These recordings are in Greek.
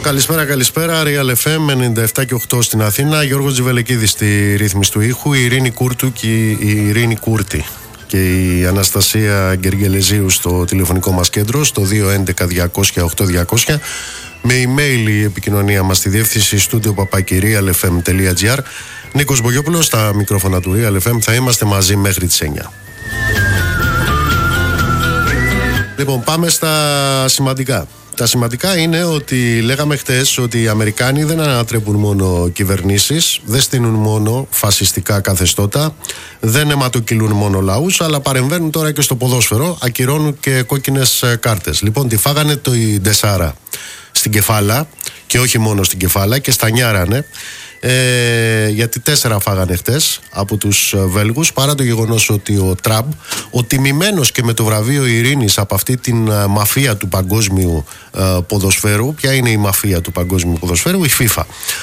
Καλησπέρα. Real FM 97 και 8 στην Αθήνα. Γιώργος Τζιβελεκίδης στη ρύθμιση του ήχου. Η Ειρήνη Κούρτου και η Ειρήνη Κούρτη και η Αναστασία Γκεργελεζίου στο τηλεφωνικό μας κέντρο στο 211-200-8200. Με email η επικοινωνία μας στη διεύθυνση studio@realfm.gr. Νίκος Μπογιόπουλος στα μικρόφωνα του Real FM. Θα είμαστε μαζί μέχρι τις 9. Λοιπόν, πάμε στα σημαντικά. Τα σημαντικά είναι ότι λέγαμε χτες ότι οι Αμερικάνοι δεν ανατρέπουν μόνο κυβερνήσεις, δεν στείνουν μόνο φασιστικά καθεστώτα, δεν αιματοκυλούν μόνο λαούς, αλλά παρεμβαίνουν τώρα και στο ποδόσφαιρο, ακυρώνουν και κόκκινες κάρτες. Λοιπόν, τη φάγανε το Ντεσάρα στην κεφάλα και όχι μόνο στην κεφάλα και στανιάρανε. Γιατί 4 φάγανε χτες από τους Βέλγους, παρά το γεγονός ότι ο Τραμπ, ο τιμημένος και με το βραβείο ειρήνης από αυτή την μαφία του παγκόσμιου ποδοσφαίρου. Ποια είναι η μαφία του παγκόσμιου ποδοσφαίρου? Η FIFA.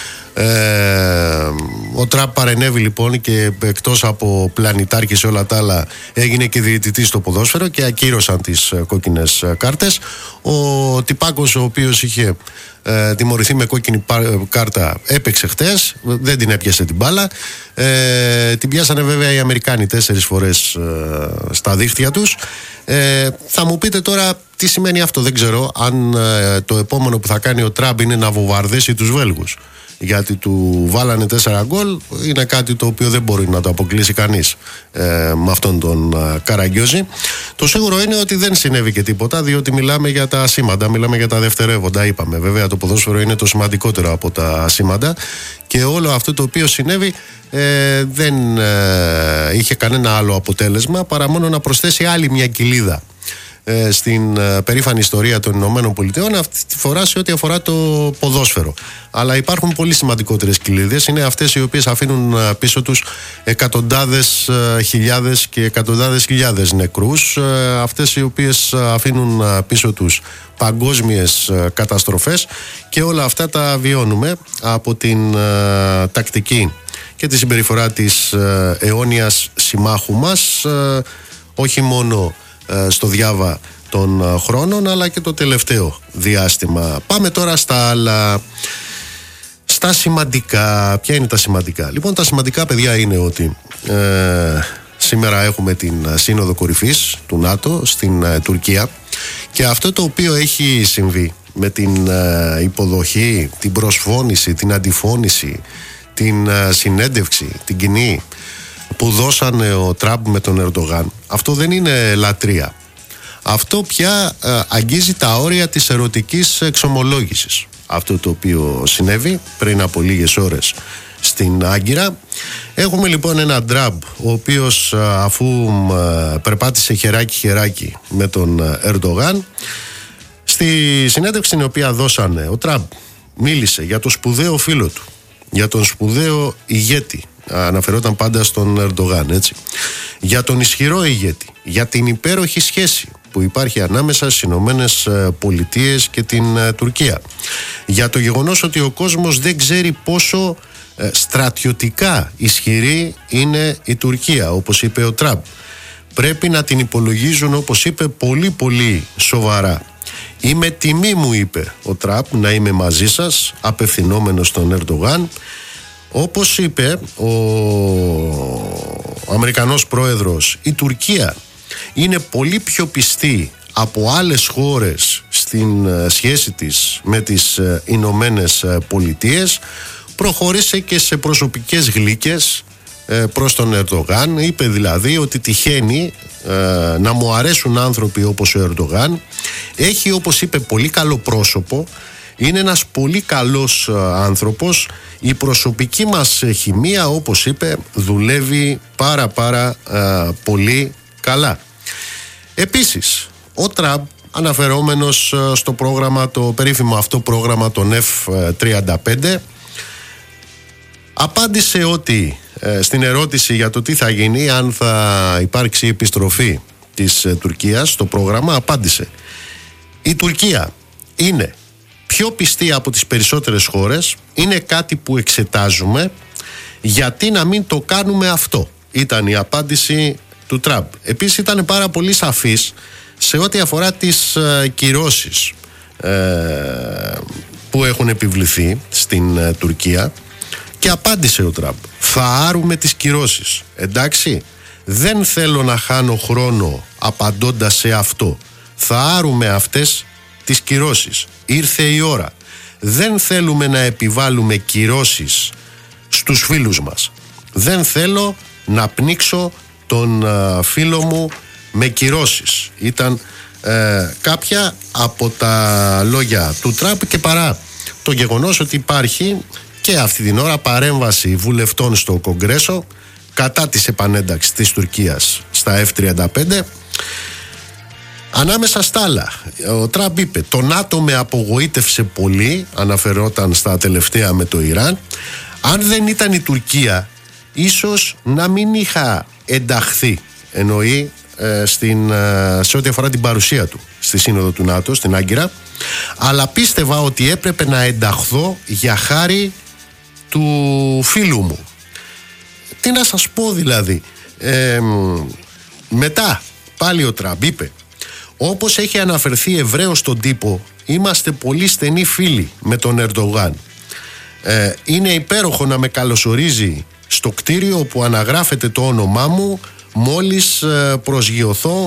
Ο Τραμπ παρενέβη λοιπόν και εκτός από πλανητάρχη σε όλα τα άλλα έγινε και διαιτητής στο ποδόσφαιρο και ακύρωσαν τις κόκκινες κάρτες. Ο τυπάκος ο οποίος είχε τιμωρηθεί με κόκκινη κάρτα έπαιξε χτες, δεν την έπιασε την μπάλα. Την πιάσανε βέβαια οι Αμερικάνοι 4 φορές στα δίχτυα τους. Θα μου πείτε τώρα τι σημαίνει αυτό. Δεν ξέρω αν το επόμενο που θα κάνει ο Τραμπ είναι να βομβαρδίσει τους Βέλγους, γιατί του βάλανε 4 γκολ. Είναι κάτι το οποίο δεν μπορεί να το αποκλείσει κανείς με αυτόν τον Καραγκιόζη. Το σίγουρο είναι ότι δεν συνέβη και τίποτα, διότι μιλάμε για τα ασήμαντα, μιλάμε για τα δευτερεύοντα, είπαμε. Βέβαια το ποδόσφαιρο είναι το σημαντικότερο από τα ασήμαντα και όλο αυτό το οποίο συνέβη δεν είχε κανένα άλλο αποτέλεσμα παρά μόνο να προσθέσει άλλη μια κοιλίδα στην περήφανη ιστορία των Ηνωμένων Πολιτειών, αυτή τη φορά σε ό,τι αφορά το ποδόσφαιρο. Αλλά υπάρχουν πολύ σημαντικότερες κοιλίδες. Είναι αυτές οι οποίες αφήνουν πίσω τους εκατοντάδες χιλιάδες και εκατοντάδες χιλιάδες νεκρούς, αυτές οι οποίες αφήνουν πίσω τους παγκόσμιες καταστροφές, και όλα αυτά τα βιώνουμε από την τακτική και τη συμπεριφορά της αιώνιας συμμάχου μας, όχι μόνο στο διάβα των χρόνων αλλά και το τελευταίο διάστημα. Πάμε τώρα στα άλλα, στα σημαντικά. Ποια είναι τα σημαντικά? Λοιπόν, τα σημαντικά, παιδιά, είναι ότι σήμερα έχουμε την Σύνοδο Κορυφής του ΝΑΤΟ στην Τουρκία, και αυτό το οποίο έχει συμβεί με την υποδοχή, την προσφώνηση, την αντιφώνηση, την συνέντευξη, την κοινή που δώσανε ο Τραμπ με τον Ερντογάν, αυτό δεν είναι λατρεία. Αυτό πια αγγίζει τα όρια της ερωτικής εξομολόγησης. Αυτό το οποίο συνέβη πριν από λίγες ώρες στην Άγκυρα. Έχουμε λοιπόν έναν Τραμπ ο οποίος αφού περπάτησε χεράκι-χεράκι με τον Ερντογάν, στη συνέντευξη την οποία δώσανε, ο Τραμπ μίλησε για το σπουδαίο φίλο του, για τον σπουδαίο ηγέτη. Αναφερόταν πάντα στον Ερντογάν, έτσι. Για τον ισχυρό ηγέτη, για την υπέροχη σχέση που υπάρχει ανάμεσα στις Ηνωμένες Πολιτείες και την Τουρκία, για το γεγονός ότι ο κόσμος δεν ξέρει πόσο στρατιωτικά ισχυρή είναι η Τουρκία, όπως είπε ο Τραμπ. Πρέπει να την υπολογίζουν, όπως είπε, πολύ πολύ σοβαρά. «Είμαι τιμή», μου είπε ο Τραμπ, «να είμαι μαζί σας», απευθυνόμενος στον Ερντογάν. Όπως είπε ο Αμερικανός πρόεδρος, η Τουρκία είναι πολύ πιο πιστή από άλλες χώρες στην σχέση της με τις Ηνωμένες Πολιτείες. Προχώρησε και σε προσωπικές γλύκες προς τον Ερντογάν. Είπε δηλαδή ότι τυχαίνει να μου αρέσουν άνθρωποι όπως ο Ερντογάν. Έχει, όπως είπε, πολύ καλό πρόσωπο. Είναι ένας πολύ καλός άνθρωπος. Η προσωπική μας χημεία, όπως είπε, δουλεύει πάρα πολύ καλά. Επίσης, ο Τραμπ, αναφερόμενος στο πρόγραμμα, το περίφημο αυτό πρόγραμμα των F-35, απάντησε ότι στην ερώτηση για το τι θα γίνει αν θα υπάρξει επιστροφή της Τουρκίας στο πρόγραμμα, απάντησε: η Τουρκία είναι πιο πιστή από τις περισσότερες χώρες, είναι κάτι που εξετάζουμε, γιατί να μην το κάνουμε αυτό? Ήταν η απάντηση του Τραμπ. Επίσης ήταν πάρα πολύ σαφής σε ό,τι αφορά τις κυρώσεις που έχουν επιβληθεί στην Τουρκία και απάντησε ο Τραμπ: θα άρουμε τις κυρώσεις. Εντάξει, δεν θέλω να χάνω χρόνο απαντώντας σε αυτό. Θα άρουμε αυτές τις κυρώσεις. Ήρθε η ώρα. Δεν θέλουμε να επιβάλλουμε κυρώσεις στους φίλους μας. Δεν θέλω να πνίξω τον φίλο μου με κυρώσεις. Ήταν κάποια από τα λόγια του Τραμπ, και παρά το γεγονός ότι υπάρχει και αυτή την ώρα παρέμβαση βουλευτών στο Κογκρέσο κατά της επανένταξης της Τουρκίας στα F-35. Ανάμεσα στα άλλα, ο Τραμπ είπε: το ΝΑΤΟ με απογοήτευσε πολύ, αναφερόταν στα τελευταία με το Ιράν. Αν δεν ήταν η Τουρκία, ίσως να μην είχα ενταχθεί, εννοεί σε ό,τι αφορά την παρουσία του στη Σύνοδο του ΝΑΤΟ στην Άγκυρα, αλλά πίστευα ότι έπρεπε να ενταχθώ για χάρη του φίλου μου. Τι να σας πω δηλαδή. Μετά πάλι ο Τραμπ είπε: όπως έχει αναφερθεί ευρέως στον τύπο, είμαστε πολύ στενοί φίλοι με τον Ερντογάν. Είναι υπέροχο να με καλωσορίζει στο κτίριο όπου αναγράφεται το όνομά μου μόλις προσγειωθώ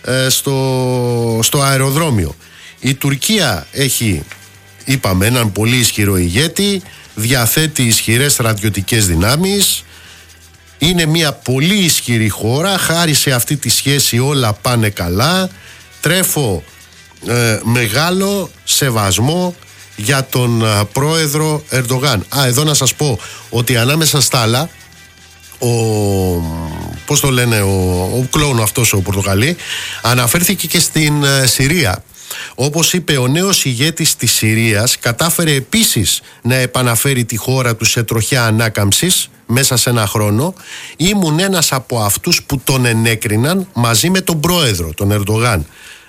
στο αεροδρόμιο. Η Τουρκία έχει, είπαμε, έναν πολύ ισχυρό ηγέτη, διαθέτει ισχυρές στρατιωτικές δυνάμεις, είναι μια πολύ ισχυρή χώρα, χάρη σε αυτή τη σχέση όλα πάνε καλά. Τρέφω μεγάλο σεβασμό για τον πρόεδρο Ερντογάν. Εδώ να σας πω ότι ανάμεσα στα άλλα, πώς το λένε, ο κλόουν αυτός ο Πορτογαλί αναφέρθηκε και στην Συρία. Όπως είπε, ο νέος ηγέτης της Συρίας κατάφερε επίσης να επαναφέρει τη χώρα του σε τροχιά ανάκαμψης μέσα σε ένα χρόνο. Ήμουν ένας από αυτούς που τον ενέκριναν μαζί με τον πρόεδρο, τον Ερντογάν.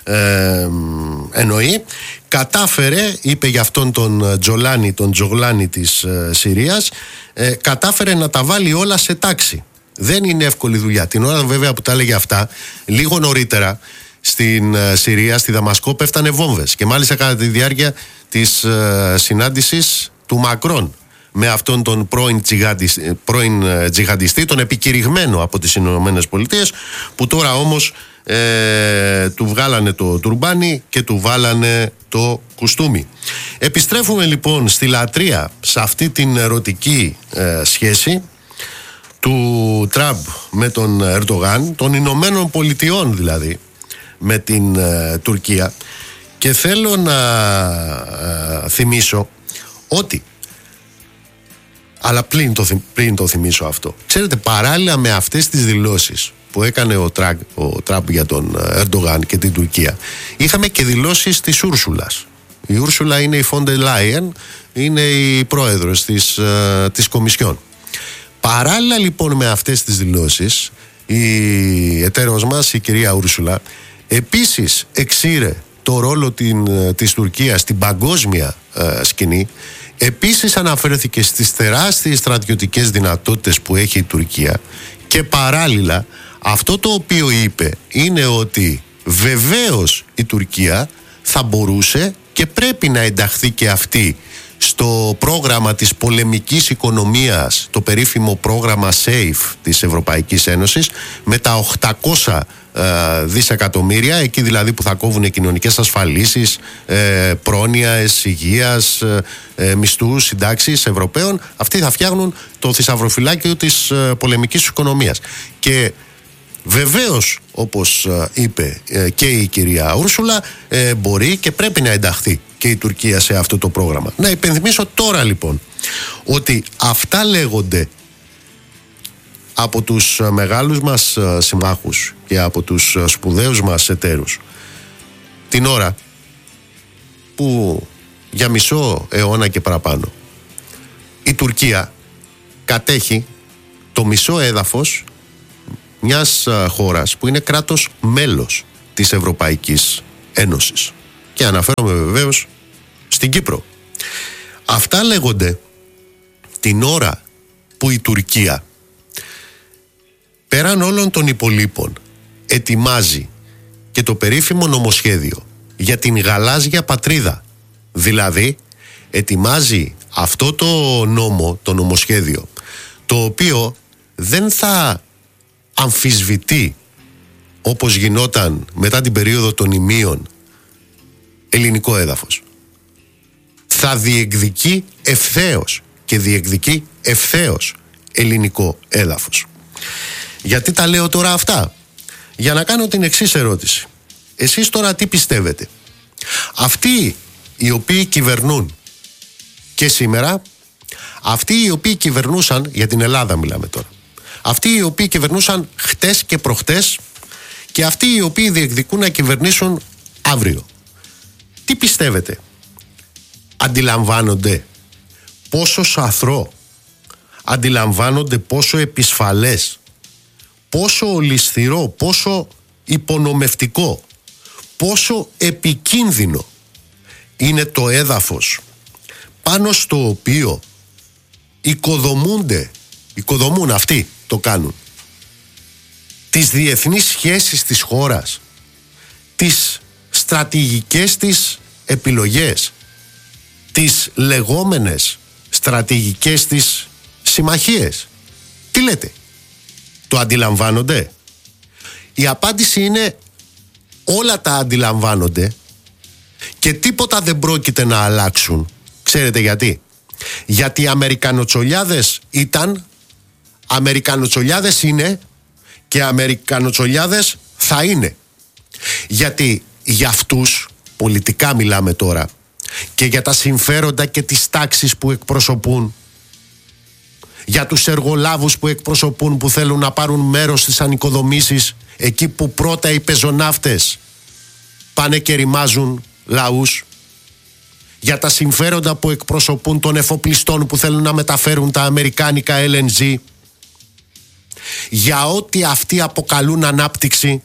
Εννοεί, κατάφερε, είπε για αυτόν τον Τζογλάνη της Συρίας, κατάφερε να τα βάλει όλα σε τάξη. Δεν είναι εύκολη δουλειά. Την ώρα βέβαια που τα έλεγε αυτά, λίγο νωρίτερα στην Συρία, στη Δαμασκό, πέφτανε βόμβες, και μάλιστα κατά τη διάρκεια της συνάντησης του Μακρόν με αυτόν τον πρώην τζιχαντιστή, τον επικηρυγμένο από τις Ηνωμένες Πολιτείες, που τώρα όμως του βγάλανε το τουρμπάνι και του βάλανε το κουστούμι. Επιστρέφουμε λοιπόν στη λατρεία, σε αυτή την ερωτική σχέση του Τραμπ με τον Ερντογάν, των Ηνωμένων Πολιτειών δηλαδή με την Τουρκία, και θέλω να θυμίσω ότι, αλλά πριν το θυμίσω αυτό, ξέρετε, παράλληλα με αυτές τις δηλώσεις που έκανε ο Τραμπ για τον Ερντογάν και την Τουρκία, είχαμε και δηλώσεις της Ούρσουλας. Η Ούρσουλα είναι η Φόντερ Λάιεν, είναι η πρόεδρος της Κομισιόν. Παράλληλα λοιπόν με αυτές τις δηλώσεις, η εταίρος μας, η κυρία Ούρσουλα, επίσης εξήρε το ρόλο της Τουρκίας στην παγκόσμια σκηνή. Επίσης αναφέρθηκε στις τεράστιες στρατιωτικές δυνατότητες που έχει η Τουρκία, και παράλληλα αυτό το οποίο είπε είναι ότι βεβαίως η Τουρκία θα μπορούσε και πρέπει να ενταχθεί και αυτή στο πρόγραμμα της πολεμικής οικονομίας, το περίφημο πρόγραμμα SAFE της Ευρωπαϊκής Ένωσης, με τα 800 δισεκατομμύρια, εκεί δηλαδή που θα κόβουν κοινωνικές ασφαλίσεις, πρόνοιας υγείας, μισθούς, συντάξεις Ευρωπαίων. Αυτοί θα φτιάχνουν το θησαυροφυλάκιο της πολεμικής οικονομίας. Και βεβαίως, όπως είπε και η κυρία Ούρσουλα, μπορεί και πρέπει να ενταχθεί και η Τουρκία σε αυτό το πρόγραμμα. Να υπενθυμίσω τώρα λοιπόν ότι αυτά λέγονται από τους μεγάλους μας συμμάχους και από τους σπουδαίους μας εταίρους την ώρα που για μισό αιώνα και παραπάνω η Τουρκία κατέχει το μισό έδαφος μιας χώρας που είναι κράτος μέλος της Ευρωπαϊκής Ένωσης, και αναφέρομαι βεβαίως στην Κύπρο. Αυτά λέγονται την ώρα που η Τουρκία, πέραν όλων των υπολείπων, ετοιμάζει και το περίφημο νομοσχέδιο για την γαλάζια πατρίδα, δηλαδή ετοιμάζει αυτό το νόμο, το νομοσχέδιο, το οποίο δεν θα αμφισβητεί, όπως γινόταν μετά την περίοδο των ημείων, ελληνικό έδαφος. Θα διεκδικεί ευθέως και διεκδικεί ευθέως ελληνικό έδαφος. Γιατί τα λέω τώρα αυτά? Για να κάνω την εξής ερώτηση. Εσείς τώρα τι πιστεύετε? Αυτοί οι οποίοι κυβερνούν και σήμερα, αυτοί οι οποίοι κυβερνούσαν, για την Ελλάδα μιλάμε τώρα, αυτοί οι οποίοι κυβερνούσαν χτες και προχτές και αυτοί οι οποίοι διεκδικούν να κυβερνήσουν αύριο, τι πιστεύετε? Αντιλαμβάνονται πόσο σαθρό, αντιλαμβάνονται πόσο επισφαλές, πόσο ολισθηρό, πόσο υπονομευτικό, πόσο επικίνδυνο είναι το έδαφος πάνω στο οποίο οικοδομούν αυτοί, το κάνουν, τις διεθνείς σχέσεις της χώρας, τις στρατηγικές της επιλογές, τις λεγόμενες στρατηγικές της συμμαχίες? Τι λέτε? Το αντιλαμβάνονται? Η απάντηση είναι όλα τα αντιλαμβάνονται και τίποτα δεν πρόκειται να αλλάξουν. Ξέρετε γιατί? Γιατί οι Αμερικανοτσολιάδες ήταν, Αμερικανοτσολιάδες είναι και Αμερικανοτσολιάδες θα είναι. Γιατί για αυτούς, πολιτικά μιλάμε τώρα, και για τα συμφέροντα και τις τάξεις που εκπροσωπούν, για τους εργολάβους που εκπροσωπούν, που θέλουν να πάρουν μέρος στις ανοικοδομήσεις, εκεί που πρώτα οι πεζοναύτες πάνε και ρημάζουν λαούς, για τα συμφέροντα που εκπροσωπούν των εφοπλιστών που θέλουν να μεταφέρουν τα αμερικάνικα LNG, για ό,τι αυτοί αποκαλούν ανάπτυξη.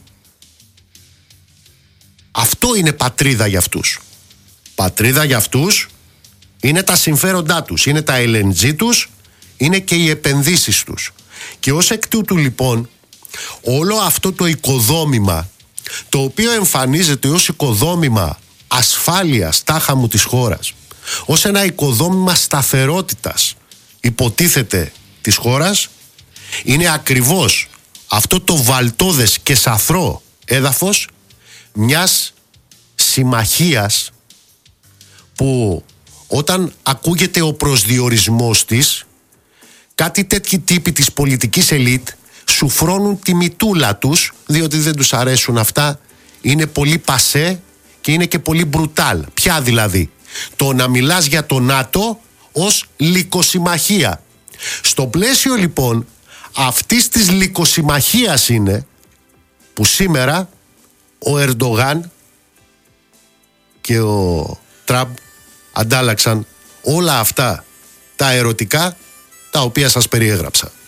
Αυτό είναι πατρίδα για αυτούς. Πατρίδα για αυτούς είναι τα συμφέροντά τους, είναι τα LNG τους, είναι και οι επενδύσεις τους. Και ως εκ τούτου λοιπόν, όλο αυτό το οικοδόμημα, το οποίο εμφανίζεται ως οικοδόμημα ασφάλειας τάχα μου της χώρας, ως ένα οικοδόμημα σταθερότητας, υποτίθεται, της χώρας, είναι ακριβώς αυτό το βαλτώδες και σαθρό έδαφος μιας συμμαχίας που όταν ακούγεται ο προσδιορισμός της, κάτι τέτοιοι τύποι της πολιτικής ελίτ σου φρώνουν τη μητούλα τους, διότι δεν τους αρέσουν αυτά, είναι πολύ πασέ και είναι και πολύ μπρουτάλ. Ποια δηλαδή? Το να μιλάς για το ΝΑΤΟ ως λυκοσυμμαχία. Στο πλαίσιο λοιπόν αυτής της λυκοσυμμαχίας είναι που σήμερα ο Ερντογάν και ο Τραμπ αντάλλαξαν όλα αυτά τα ερωτικά τα οποία σας περιέγραψα.